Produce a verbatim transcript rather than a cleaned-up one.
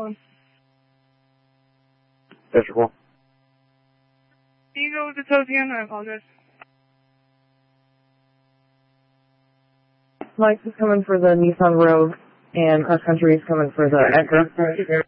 one. Yes, sir. Can you go with the toes again? I apologize. Mike is coming for the Nissan Rogue, and Cross Country is coming for the Echo.